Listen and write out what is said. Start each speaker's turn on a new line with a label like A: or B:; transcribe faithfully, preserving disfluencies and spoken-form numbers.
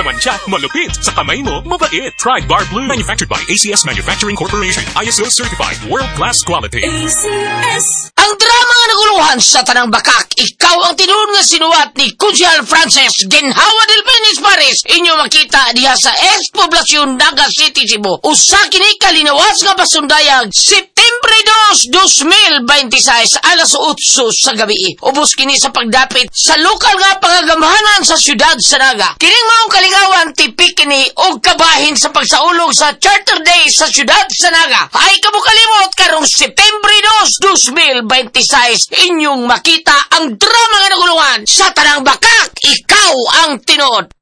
A: Sa mantsa, malupit. Sa kamay mo, mabait. Try Bar Blue. Manufactured by A C S Manufacturing Corporation. I S O certified. World-class quality.
B: A C S.
C: Ang drama nga naguluhan sa tanang bakak, ikaw ang tinuod nga sinuwat ni Kunsyal Frances Ginhawa del Benis Paris. Inyo makita diha sa East Poblacion, Naga City, Cebu. Usa kini kalinawas nga pasundayag Septembre dos, dos mil veintiséis, alas otso sa gabi. Ubos kini sa pagdapit sa lokal nga pangagamahanan sa syudad sa Naga. Kining maong kaligawan tipik kini og kabahin sa pagsaulog sa Charter Day sa syudad sa Naga. Ay kabukalimot karong Septembre dos, dos mil veintiséis, inyong makita ang drama nga nagulungan sa tanang bakak, ikaw ang tinuod.